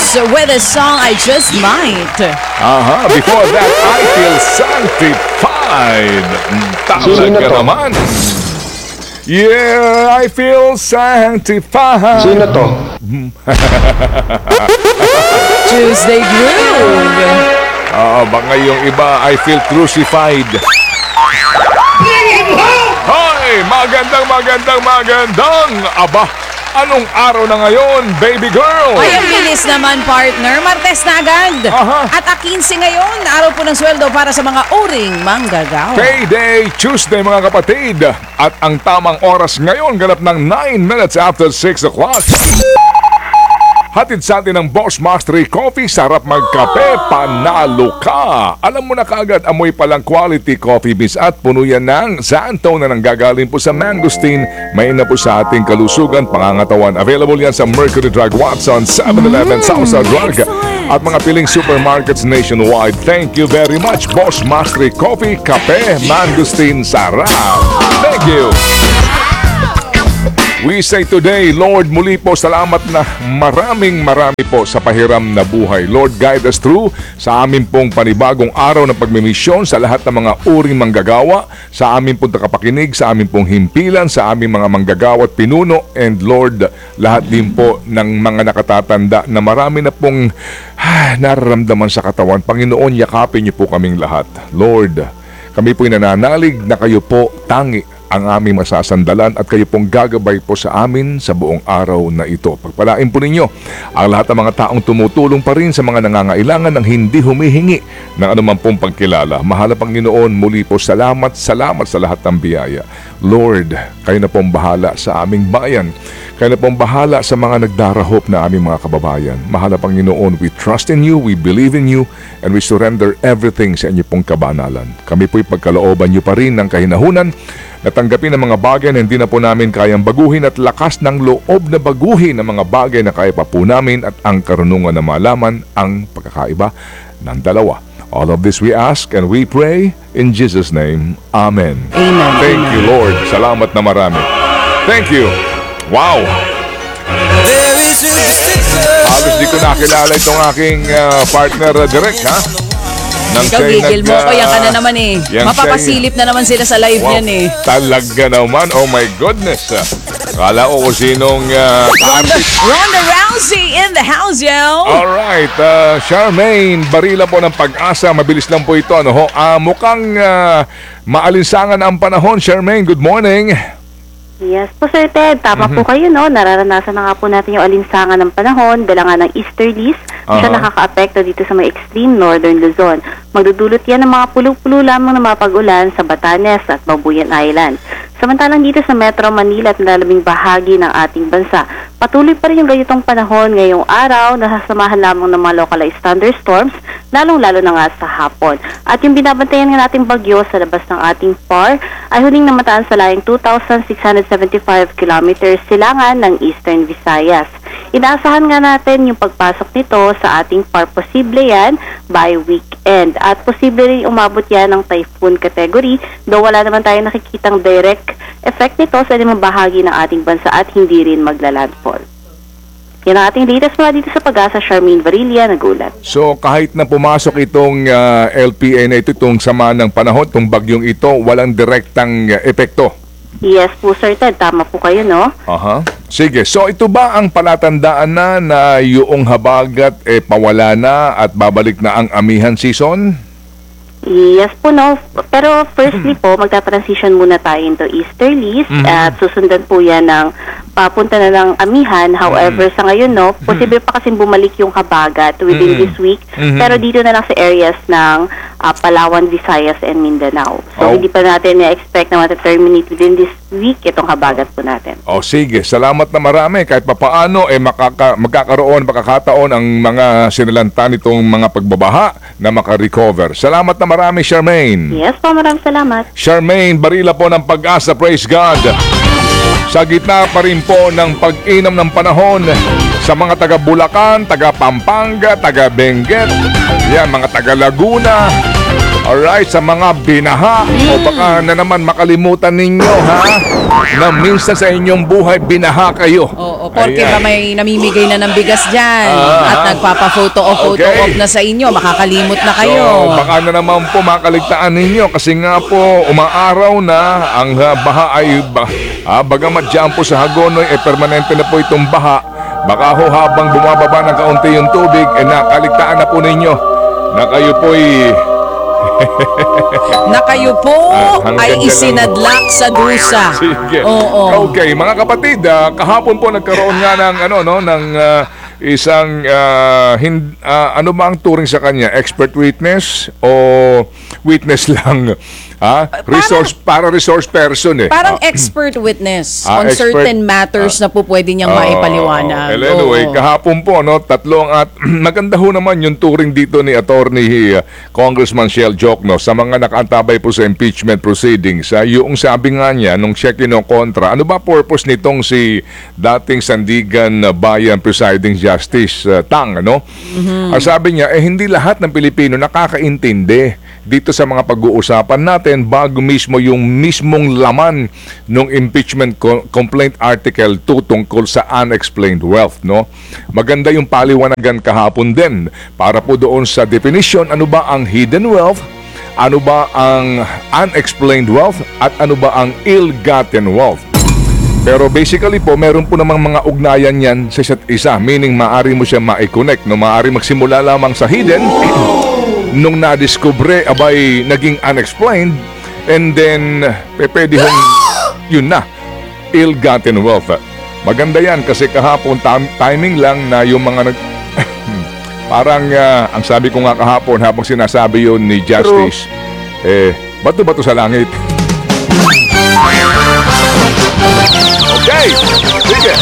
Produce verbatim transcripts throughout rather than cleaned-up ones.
with the song I Just Might. Aha, before that, I Feel Sanctified. Sino Talaga to? naman. Yeah, I feel sanctified. Sino to? Tuesday Groove. Ah, baka yung iba, I feel crucified. Hoy, magandang, magandang, magandang. Aba, anong araw na ngayon, baby girl? Ay, ang bilis naman, partner. Martes na agad. Aha. At a quince ngayon, araw po ng sweldo para sa mga uring manggagawa. Payday Tuesday, mga kapatid. At ang tamang oras ngayon, ganap ng nine minutes after six o'clock. Hatid sa atin ng Boss Mastery Coffee. Sarap magkape, panalo ka. Alam mo na kaagad, amoy palang quality coffee beans at puno yan ng Santo na nanggagaling po sa Mangosteen. May na po sa ating kalusugan, pangangatawan. Available yan sa Mercury Drug, Watson, seven eleven, Southside Drug at mga piling supermarkets nationwide. Thank you very much, Boss Mastery Coffee, kape, Mangosteen, sarap. Thank you. We say today, Lord, muli po salamat na maraming marami po sa pahiram na buhay. Lord, guide us through sa amin pong panibagong araw ng pagmimisyon sa lahat ng mga uring manggagawa, sa amin pong takapakinig, sa amin pong himpilan, sa aming mga manggagawa at pinuno, and Lord, lahat din po ng mga nakatatanda na marami na pong ah, nararamdaman sa katawan. Panginoon, yakapin niyo po kaming lahat. Lord, kami po'y nananalig na kayo po tangi ang aming masasandalan at kayo pong gagabay po sa amin sa buong araw na ito. Pagpalain po ninyo ang lahat ng mga taong tumutulong pa rin sa mga nangangailangan ng hindi humihingi ng anuman pong pagkilala. Mahal na Panginoon, muli po salamat, salamat sa lahat ng biyaya. Lord, kayo na pong bahala sa aming bayan. Kayo na pong bahala sa mga nagdarahop na aming mga kababayan. Mahal na Panginoon, we trust in you, we believe in you, and we surrender everything sa inyo pong kabanalan. Kami po'y pagkalooban niyo pa rin ng kahinahunan na tanggapin ang mga bagay na hindi na po namin kayang baguhin at lakas ng loob na baguhin ang mga bagay na kaya pa po namin at ang karunungan na malaman ang pagkakaiba ng dalawa. All of this we ask and we pray in Jesus' name. Amen. Amen. Thank you, Lord. Salamat na marami. Thank you. Wow. Halos di ko nakilala itong aking uh, partner uh, direct, ha? Nang Ikaw, siya'y gigil mo nag, ko. Yan ka na ah, naman eh. yan Mapapasilip na naman sila sa live Wow, yan eh. talaga naman. Oh my goodness. Kala ko kung sinong uh, Ronda, artist. Ronda Rousey in the house, yo. Alright, uh, Charmaine, barila po ng pag-asa. Mabilis lang po ito. Ano, ho? Uh, mukhang uh, maalinsangan ang panahon. Charmaine, good morning. Yes po, Sir Ted. Tama po kayo, no? Nararanasan na nga po natin yung alinsangan ng panahon dala nga ng easterlies. Siya Aha. nakaka-apekto dito sa may extreme northern Luzon. Magdudulot yan ng mga pulo-pulo lamang na mapag-ulan sa Batanes at Babuyan Island. Samantalang dito sa Metro Manila at nalalabing bahagi ng ating bansa, patuloy pa rin yung ganitong panahon ngayong araw, nasasamahan lamang ng mga localized thunderstorms, lalong-lalo na nga sa hapon. At yung binabantayan nga nating bagyo sa labas ng ating F A R ay huling namataan sa layong two thousand six hundred seventy-five kilometers silangan ng Eastern Visayas. Inaasahan nga natin yung pagpasok nito sa ating F A R. Posible yan by weekend. At posible rin umabot yan ng typhoon category, though wala naman tayong nakikitang direct effect nito sa limang bahagi ng ating bansa at hindi rin magla-landfall. Yan ang ating latest mula dito sa Pag-asa. Charmaine Varilla, nagulat. So kahit na pumasok itong uh, L P A na ito, itong sama ng panahon, itong bagyong ito, walang direktang uh, epekto. Yes po, Sir Ted. Tama po kayo, no? Aha. Sige, so ito ba ang palatandaan na na yung habagat eh pawala na at babalik na ang amihan season? Yes po, no? Pero firstly po, magta-transition muna tayo into easterlies at susundan po yan ng papunta na ng amihan. However, sa ngayon, no, posible pa kasing bumalik yung habagat within this week. Pero dito na lang sa areas ng ah, Palawan, Visayas, and Mindanao. So, Oh. hindi pa natin na-expect na mata-terminate within this week itong habagat po natin. O sige, salamat na marami. Kahit papaano, eh, makaka, magkakaroon, makakataon ang mga sinalanta nitong mga pagbabaha na makarecover. Salamat na marami, Charmaine. Yes po, maraming salamat. Charmaine, barila po ng Pag-asa, praise God. Sa gitna pa rin po ng pag-inam ng panahon sa mga taga Bulacan, taga Pampanga, taga Benguet, yan, mga taga Laguna, alright, sa mga binaha, o baka na naman makalimutan ninyo, ha, na minsan sa inyong buhay, binaha kayo. Oo, O, porke Ayan. ba may namimigay na ng bigas dyan Ah, at nagpapa-photo o photo okay. op na sa inyo, makakalimot na kayo. So, baka na naman po makaligtaan ninyo kasi nga po umaaraw na ang ah, baha ay ba, ah, bagamat dyan po sa Hagonoy eh permanente na po itong baha. Baka ho habang bumababa ng kaunti yung tubig eh nakaligtaan na po ninyo na kayo po'y Na kayo po Ah, hanggang ay dyan lang. isinadlak sa dusa. Sige. Oo. Okay, mga kapatid, ah, kahapon po nagkaroon nga ng ano no ng ah, isang ah, hin- ah, ano ba ang turing sa kanya? Expert witness o witness lang? Ha? Resource para resource person eh. Parang Ah, expert witness Ah, on expert- certain matters na po pwede niyang Oo. maipaliwanag. Well, anyway, Oo. kahapon po, no, tatlong at maganda ho naman yung turing dito ni Attorney uh, Congressman Shell Jokno sa mga nakaantabay po sa impeachment proceedings. Uh, yung sabi nga niya, nung siya kinokontra, ano ba purpose nitong si dating Sandigan uh, Bayan Presiding Justice uh, Tang, ano? Mm-hmm. Ang sabi niya, eh hindi lahat ng Pilipino nakakaintindi dito sa mga pag-uusapan natin bago mismo yung mismong laman ng impeachment co- complaint article two tungkol sa unexplained wealth, no? Maganda yung paliwanagan kahapon din para po doon sa definition, ano ba ang hidden wealth, ano ba ang unexplained wealth, at ano ba ang ill-gotten wealth. Pero basically po, meron po namang mga ugnayan yan sa isa't isa, meaning maaari mo siya ma-connect, no? Maaari magsimula lamang sa hidden nung na-discover, abay, naging unexplained, and then, pe- pwede hong, yun na, ill-gotten wealth. Maganda yan kasi kahapon, tam- timing lang na yung mga nag... parang, ah, ang sabi ko nga kahapon, habang sinasabi yun ni Justice, eh, bato-bato sa langit. Okay, sige.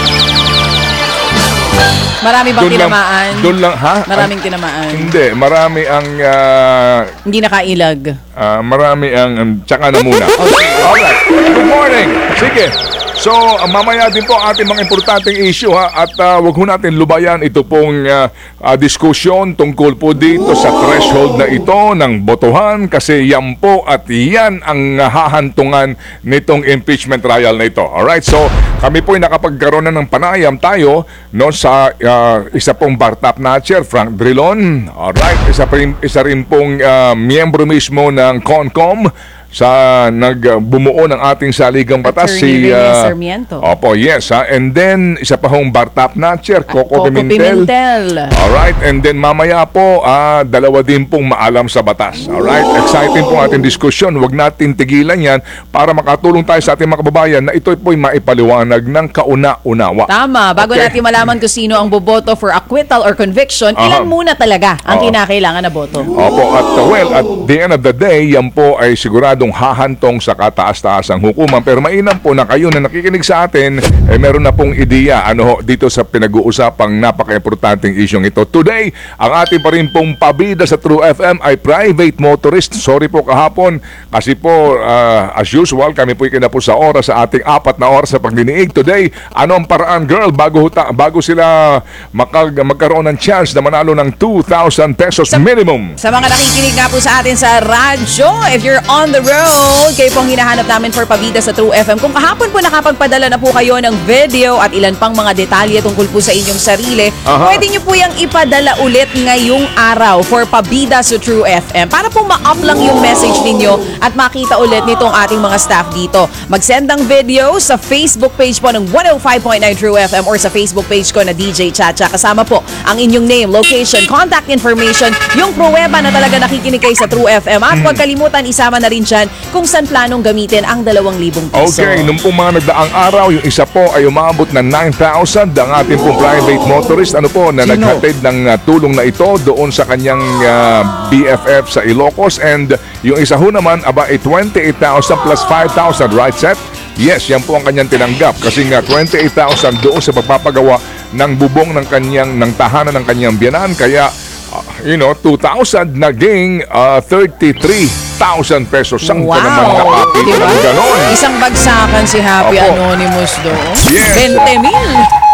Marami bang Doon lang- tinamaan? doon lang, ha? Maraming tinamaan. Hindi, marami ang... ah, Hindi nakailag. Ah, marami ang um, tsaka na muna. Alright. Good morning. Sige. So, uh, mamaya din po ating mga importanteng issue ha, at uh, wag ho natin lubayan ito pong uh, uh, diskusyon tungkol po dito sa threshold na ito ng botohan kasi yan po at yan ang uh, hahantungan nitong impeachment trial na ito. Alright, so kami po ay nakapagkaroon na ng panayam tayo no, sa uh, isa pong Bartap Natcher, Frank Drilon. Alright, isa, pa rin, isa rin pong uh, miyembro mismo ng CONCOM sa nagbumuo ng ating saligang batas Attorney si Rene ah, Sarmiento. Opo, yes ha. And then isa pa hong Bartap Natcher, Coco, Coco Pimentel. Pimentel. Alright, and then mamaya po ah, dalawa din pong maalam sa batas. Alright, exciting po ating diskusyon. Huwag natin tigilan yan para makatulong tayo sa ating mga kababayan na ito po'y maipaliwanag ng kauna-unawa. Tama. Bago Okay. natin malaman kung sino ang boboto for acquittal or conviction, Aha. ilan muna talaga ang Oo. kinakailangan na boto? Opo, at uh, well, at the end of the day, yan po ay siguradong hahantong sa kataas-taasang hukuman. Pero mainam po na kayo na nakikinig sa atin, eh meron na pong ideya ano ho, dito sa pinag-uusapang napaka-importanting isyong ito. Today, ang ating pa rin pong pabida sa True F M ay private motorist. Sorry po kahapon, kasi po, uh, as usual, kami po ikinapo sa oras sa ating apat na oras sa pagdiniig. Today, ano ang paraan, girl, bago, huta, bago sila makag, magkaroon ng chance na manalo ng two thousand pesos minimum? Sa mga nakikinig nga po sa atin sa radyo, if you're on the road, kayo pong hinahanap namin for pabida sa True F M. Kung kahapon po nakapagpadala na po kayo ng video at ilan pang mga detalye tungkol po sa inyong sarili, Aha. pwede nyo po yung ipadala ulit ngayong araw for pabida sa True F M para po ma-up lang yung message ninyo at makita ulit nitong ating mga staff dito. Mag-send ng video sa Facebook page po ng one oh five point nine True F M or sa Facebook page ko na D J Chacha. Kasama po ang inyong name, location, contact information, yung pruweba na talaga nakikinig kayo sa True F M. At huwag kalimutan, isama na rin dyan kung saan planong gamitin ang dalawang libong piso. Okay, nung pong mga nagdaang araw, yung isa po ay umabot ng nine thousand. Ang ating pong private motorist, ano po, na Sino? naghatid ng uh, tulong na ito doon sa kanyang uh, B F F sa Ilocos. And yung isa ho naman, aba, ay twenty-eight thousand plus five thousand, right, Seth? Yes, yan po ang kanyang tinanggap. Kasi nga, twenty-eight thousand doon sa pagpapagawa ng bubong ng kanyang, ng tahanan ng kanyang biyanan. Kaya, uh, you know, two thousand naging uh, thirty-three thousand pesos. Saan ka naman nakapit Diba? ng ganon? Isang bagsakan si Happy Opo. Anonymous doon. Yes. twenty mil.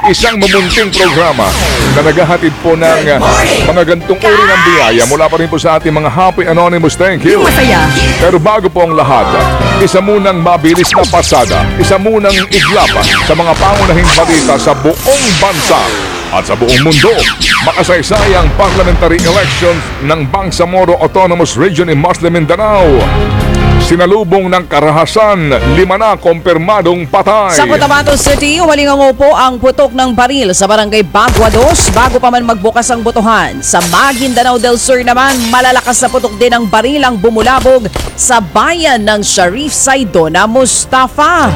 Isang mamunting programa na naghahatid po ng uh, mga gantong uri ng biyaya mula pa rin po sa ating mga Happy Anonymous. Thank you. Masaya. Pero bago po ang lahat, isa munang mabilis na pasada, isa munang iglapa sa mga pangunahing balita sa buong bansa at sa buong mundo. Makasaysayang parliamentary elections ng Bangsamoro Autonomous Region in Muslim Mindanao. Sinalubong ng karahasan, lima na kumpirmadong patay. Sa Cotabato City, humalingango po ang putok ng baril sa barangay Bagua dos bago pa man magbukas ang botohan. Sa Maguindanao del Sur naman, malalakas na putok din ang baril ang bumulabog sa bayan ng Sharif Saidona Mustafa.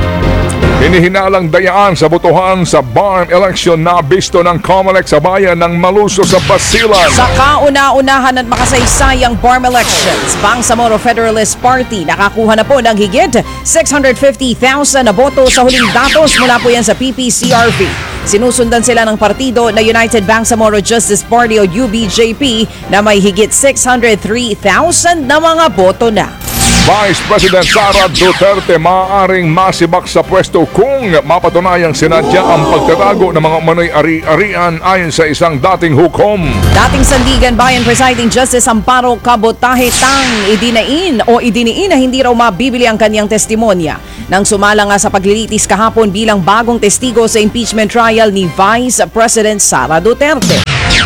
Hinihinalang dayaan sa botohan sa barn election na bisto ng COMELEC sa bayan ng Maluso sa Basilan. Sa kauna-unahan at makasaysayang barm elections, Bangsamoro Federalist Party nakakuha na po ng higit six hundred fifty thousand na boto sa huling datos mula po yan sa P P C R V. Sinusundan sila ng partido na United Bangsamoro Justice Party o U B J P na may higit six hundred three thousand na mga boto na. Vice President Sara Duterte maaaring masibak sa pwesto kung mapatunayang sinadya ang pagtatago ng mga umano'y ari-arian ayon sa isang dating hukom. Dating Sandigan Bayan Presiding Justice Amparo Cabotaje Tang idinain o idiniin na hindi raw mabibili ang kanyang testimonya nang sumala nga sa paglilitis kahapon bilang bagong testigo sa impeachment trial ni Vice President Sara Duterte.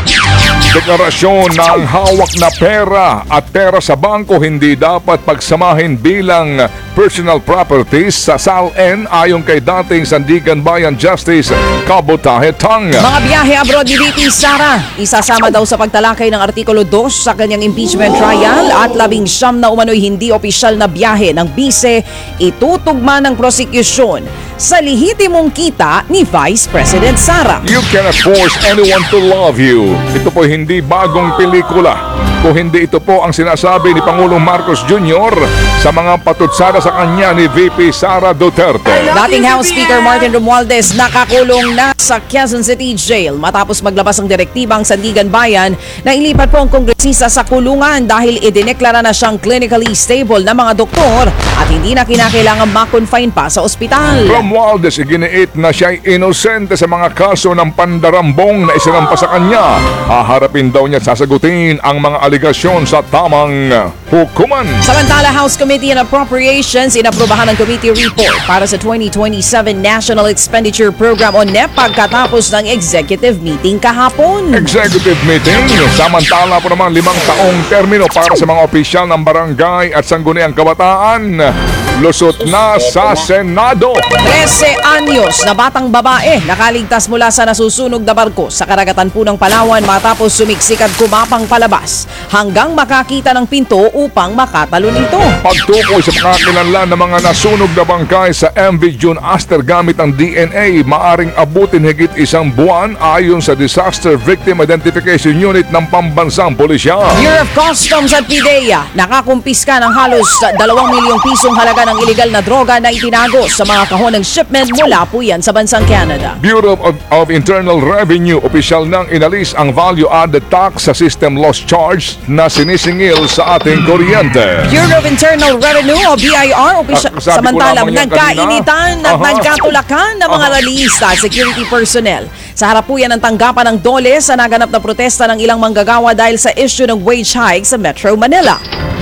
Deklarasyon ng hawak na pera at pera sa bangko hindi dapat pagsamahin bilang personal properties sa S A L N ayon kay dating Sandigan Bayan Justice Cabotaje Tang. Mga biyahe abroad ni V P Sara, isasama daw sa pagtalakay ng Artikulo two sa kanyang impeachment trial at labing siyam na umano'y hindi opisyal na biyahe ng bise itutugma ng prosekusyon sa lihitimong kita ni Vice President Sara. You cannot force anyone to love you. Ito po hindi bagong pelikula. Kung hindi ito po ang sinasabi ni Pangulong Marcos Junior sa mga patutsada sa kanya ni V P Sara Duterte. Dating House Speaker Martin Romualdez nakakulong na sa Quezon City Jail matapos maglabas ang direktibang Sandigan Bayan na ilipat po ang kongresista sa kulungan dahil idineklara na siyang clinically stable na mga doktor at hindi na kinakailangan ma-confine pa sa ospital. Romualdez iginiit na siya'y inosente sa mga kaso ng pandarambong na isinampa sa kanya. Haharapin daw niya at sasagutin ang mga aligasyon sa tamang hukuman. Samantala, House Committee on Appropriations inaprubahan ng committee report para sa twenty twenty-seven National Expenditure Program o N E P pagkatapos ng executive meeting kahapon. Executive meeting. Samantala po naman limang taong termino para sa mga opisyal ng barangay at sangguniang kabataan. Lusot na sa Senado. trese anyos na batang babae nakaligtas mula sa nasusunog na barko sa karagatan po ng Palawan matapos sumiksik at kumapang palabas hanggang makakita ng pinto upang makatalon ito. Pagtukoy sa pagkakilanlan ng mga nasunog na bangkay sa M V June Aster gamit ang D N A, maaring abutin higit isang buwan ayon sa Disaster Victim Identification Unit ng Pambansang Pulisya. Bureau of Customs at P D E A nakakumpiska ng halos dalawang milyong pisong halaga ng ilegal na droga na itinago sa mga kahon ng shipment mula po yan sa bansang Canada. Bureau of, of Internal Revenue opisyal nang inalis ang value-added tax sa system loss charge na sinisingil sa ating kuryente. Bureau of Internal Revenue o B I R opisyal Ah, sabi ko samantalang lamang yan nagkainitan kanina. at Aha. nagkatulakan ng mga Aha. rallyista at security personnel. Sa harap po yan ng tanggapan ng dole sa naganap na protesta ng ilang manggagawa dahil sa issue ng wage hike sa Metro Manila.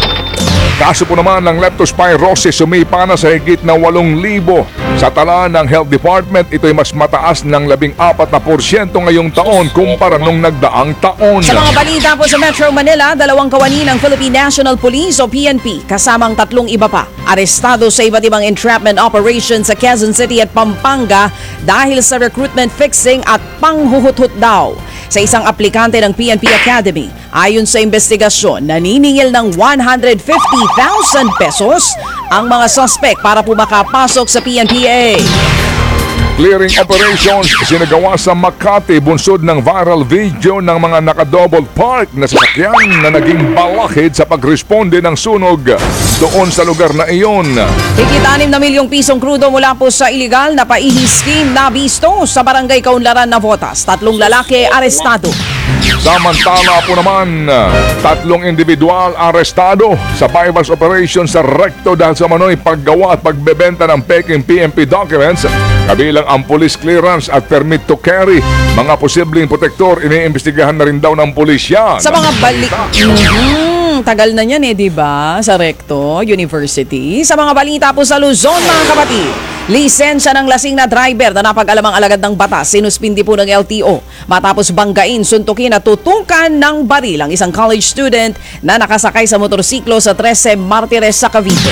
Kaso po naman ng leptospirosis sumipa na sa higit na walong libo. Sa tala ng Health Department, ito'y mas mataas ng labing apat na porsyento ngayong taon kumpara nung nagdaang taon. Sa mga balita po sa Metro Manila, dalawang kawani ng Philippine National Police o P N P kasamang tatlong iba pa arestado sa iba't ibang entrapment operations sa Quezon City at Pampanga dahil sa recruitment fixing at panghuhuthut daw sa isang aplikante ng P N P Academy. Ayon sa investigasyon, naniningil ng one hundred fifty thousand pesos ang mga suspect para po makapasok sa P N P A. Clearing operations sinagawa sa Makati bunsod ng viral video ng mga naka-double park na sasakyan na naging balakid sa pagresponde ng sunog doon sa lugar na iyon. Higit anim na milyong pisong krudo mula po sa iligal na paihi scheme na bisto sa barangay Kaunlaran, Navotas. Tatlong lalaki arestado. Samantala po naman, tatlong individual arestado sa bypass operation sa Recto dahil sa manoy paggawa at pagbebenta ng peking P M P documents, kabilang ang police clearance at permit to carry. Mga posibleng protektor iniimbestigahan na rin daw ng pulisya. Sa mga balik... Mm, tagal na yan eh, di ba? Sa Recto University. Sa mga balita po sa Luzon, mga kapatid. Lisensya ng lasing na driver na napag-alamang alagad ng batas, sinuspindi po ng L T O. Matapos banggain, suntukin at tutukan ng baril ang isang college student na nakasakay sa motorsiklo sa trese Martires sa Cavite.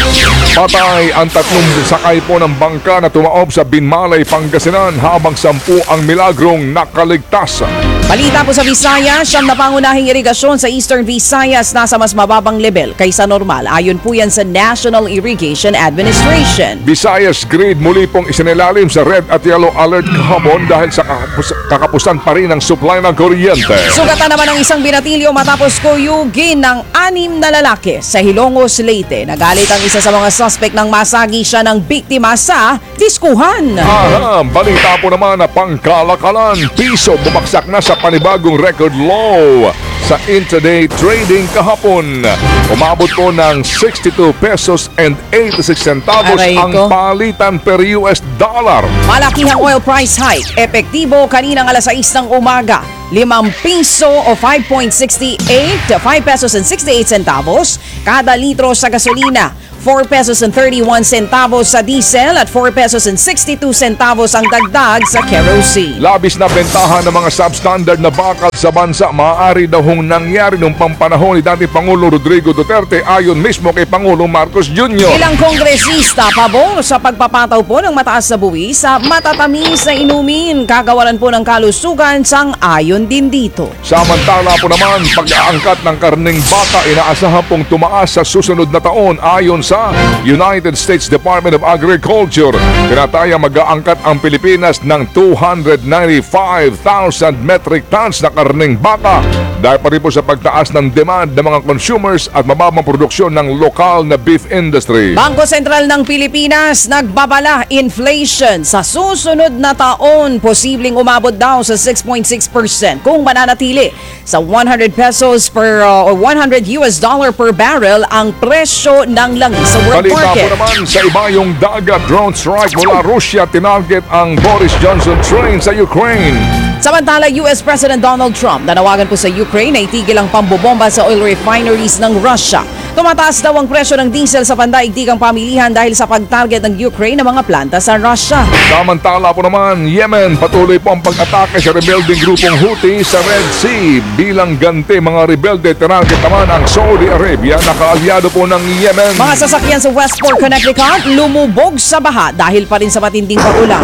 Patay ang tatlong sakay po ng bangka na tumaob sa Binmalay, Pangasinan habang sampu ang milagrong nakaligtas. Balita po sa Visayas, siyam na pangunahing irigasyon sa Eastern Visayas nasa mas mababang level kaysa normal. Ayon po yan sa National Irrigation Administration. Visayas Grid muli pong isinilalim sa red at yellow alert kahapon dahil sa kakapus- kakapusan pa rin ng supply ng kuryente. Sugatan naman ang isang binatilyo matapos kuyugin ng anim na lalaki sa Hilongos, Leyte. Nagalit ang isa sa mga suspect nang masagi siya ng biktima sa diskuhan. Aha, balita po naman na pangkalakalan. Piso bumagsak na sa panibagong record low sa intraday trading kahapon. Umabot po ng sixty-two pesos and eighty-six centavos Aray ang ko. palitan per U S dollar. Malakihang oil price hike. Epektibo kaninang alas sais ng umaga. Limang piso o five point six eight, five pesos and sixty-eight centavos kada litro sa gasolina. four pesos and thirty-one centavos sa diesel at four pesos and sixty-two centavos ang dagdag sa kerosene. Labis na bentahan ng mga substandard na bakal sa bansa maaari daw hong nangyari nung pampanahon ni dating Pangulo Rodrigo Duterte ayon mismo kay Pangulong Marcos Junior Ilang kongresista pabor sa pagpapataw po ng mataas na buwis sa matatamis na inumin. Kagawaran po ng kalusugan sang-ayon din dito. Samantala po naman, pag-aangkat ng karning baka inaasahan pong tumaas sa susunod na taon ayon sa United States Department of Agriculture. Tinatayang mag-aangkat ang Pilipinas ng two hundred ninety-five thousand metric tons na karning baka dahil pa rin po sa pagtaas ng demand ng mga consumers at mababang produksyon ng lokal na beef industry. Bangko Sentral ng Pilipinas nagbabala inflation sa susunod na taon. Posibleng umabot daw sa six point six percent kung mananatili sa one hundred pesos per uh, or one hundred U S dollar per barrel ang presyo ng langis sa world Balita market. po naman sa ibayong dagat, drone strike mula Russia tinarget ang Boris Johnson train sa Ukraine. Samantala, U S President Donald Trump nanawagan po sa Ukraine na itigil ang pambobomba sa oil refineries ng Russia. Tumataas daw ang presyo ng diesel sa pandaigdigang pamilihan dahil sa pag-target ng Ukraine ng mga planta sa Russia. Samantala po naman, Yemen patuloy po ang pag-atake sa rebelding grupong Houthi sa Red Sea. Bilang ganti mga rebelde, tinarget naman ang Saudi Arabia na kaalyado po ng Yemen. Mga sasakyan sa Westport, Connecticut lumubog sa baha dahil pa rin sa matinding pag-ulan.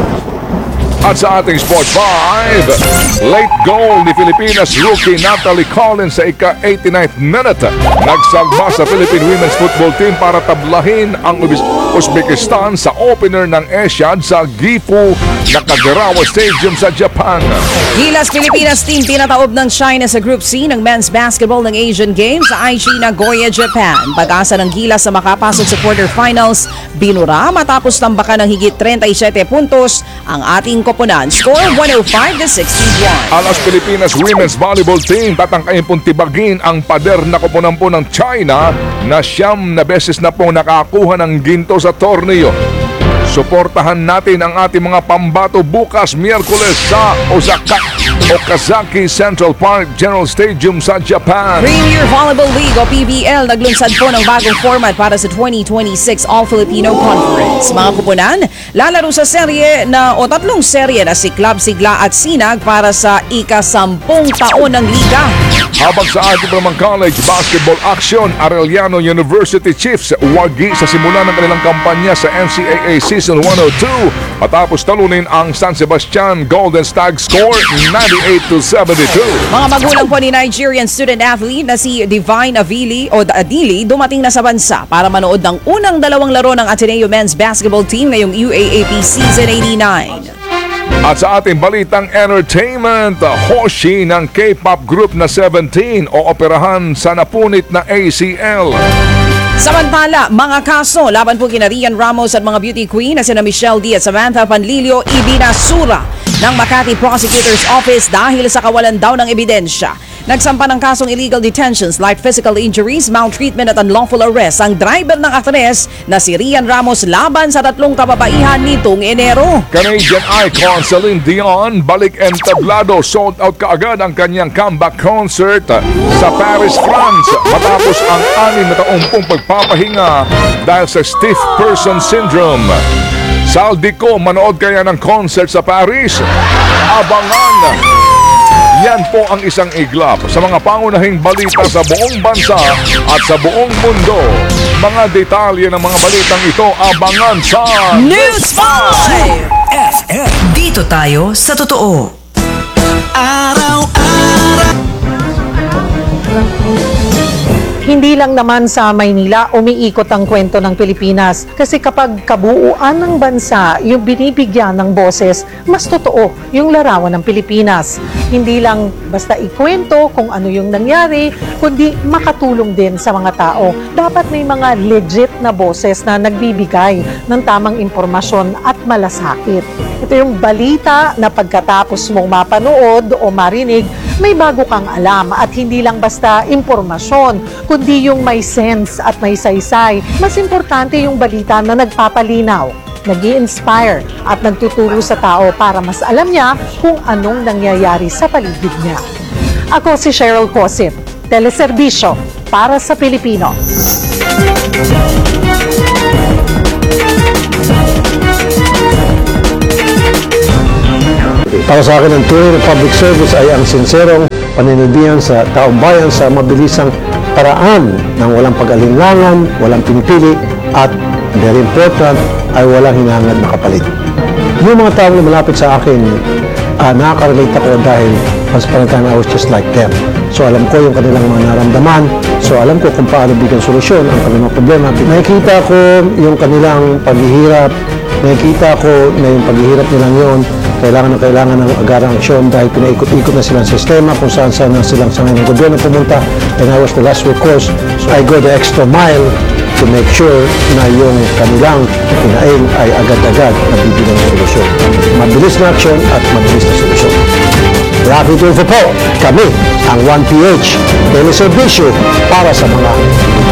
At sa ating Sports five, late goal ni Filipinas rookie Natalie Collins sa ika-eighty-ninth minute. Nagsalba sa Philippine Women's Football Team para tablahin ang Uz- Uzbekistan sa opener ng Asiad sa Gifu Nakagarawa Stadium sa Japan. Gilas Pilipinas team pinataob ng China sa Group C ng men's basketball ng Asian Games sa Aichi, Nagoya, Japan. Pag-asa ng Gilas sa makapasok sa quarterfinals, binura matapos tambakan ng higit thirty-seven puntos ang ating koponan. Score one oh five to sixty-one. Alas Pilipinas Women's Volleyball Team tatangkayin pong tibagin ang pader na koponan po ng China na siyam na beses na pong nakakuha ng ginto sa torneo. Suportahan natin ang ating mga pambato bukas Miyerkules sa Osaka, Okazaki Central Park General Stadium sa Japan. Premier Volleyball League o P V L naglunsad po ng bagong format para sa twenty twenty-six All-Filipino Conference. Mga kupunan, lalaro sa serye na o tatlong serye na si Club, Sigla at Sinag para sa ika-sampung taon ng liga. Habang sa ating pamang college basketball action, Arellano University Chiefs wagi sa simula ng kanilang kampanya sa N C A A Season one oh two matapos talunin ang San Sebastian Golden Stag score ninety-eight to seventy-two. Mga magulang po ni Nigerian student athlete na si Divine Avili o Adili dumating na sa bansa para manood ng unang dalawang laro ng Ateneo Men's Basketball Team ngayong U A A P Season eighty-nine. At sa ating balitang entertainment, Hoshi ng K-pop group na Seventeen o operahan sa napunit na A C L. Samantala, mga kaso laban po kina Rian Ramos at mga beauty queen na sina Michelle D at Samantha Panlilio ibinasura ng Makati Prosecutor's Office dahil sa kawalan daw ng ebidensya. Nagsampa ng kasong illegal detentions, light physical injuries, maltreatment at unlawful arrest ang driver ng aktres na si Rian Ramos laban sa tatlong kababaihan nitong Enero. Canadian icon Celine Dion balik entablado, sold out kaagad ang kanyang comeback concert sa Paris, France matapos ang anim na taong pong pagpapahinga dahil sa stiff person syndrome. Saldi ko, manood kaya ng concert sa Paris? Abangan! Yan po ang isang iglap sa mga pangunahing balita sa buong bansa at sa buong mundo. Mga detalye ng mga balitang ito abangan sa News five! F M. Dito tayo sa totoo. Araw-araw. Hindi lang naman sa Maynila umiikot ang kwento ng Pilipinas kasi kapag kabuuan ng bansa yung binibigyan ng boses, mas totoo yung larawan ng Pilipinas. Hindi lang basta ikwento kung ano yung nangyari, kundi makatulong din sa mga tao. Dapat may mga legit na boses na nagbibigay ng tamang impormasyon at malasakit. Ito yung balita na pagkatapos mong mapanood o marinig, may bago kang alam at hindi lang basta impormasyon, kundi yung may sense at may saysay. Mas importante yung balita na nagpapalinaw, nag-i-inspire at nagtuturo sa tao para mas alam niya kung anong nangyayari sa paligid niya. Ako si Cheryl Cosit, Teleserbisyo para sa Pilipino. Para sa akin, ang tunay na public service ay ang sinserong panindigan sa taong bayan sa mabilisang paraan ng walang pag-alinlangan, walang pinipili, at very important, ay walang hinahangad na kapalit. Yung mga taong lumalapit sa akin, uh, nakaka-relate ako dahil once upon a time I was just like them. So alam ko yung kanilang mga naramdaman, so alam ko kung paano bigyan solusyon ang kanilang mga problema. Nakikita ko yung kanilang paghihirap, nakikita ko na yung paghihirap nilang yun, kailangan na kailangan ng agarang aksyon dahil pinaikot-ikot na silang sistema kung saan saan na silang sanay ng gobyerno pumunta, and I was the last recourse. So I go the extra mile to make sure na yung kanilang pinaing ay agad-agad nabibigyan ng solusyon. Mabilis na aksyon at mabilis na solusyon. Rapid info po, kami ang one P H Teleserbisyo para sa mga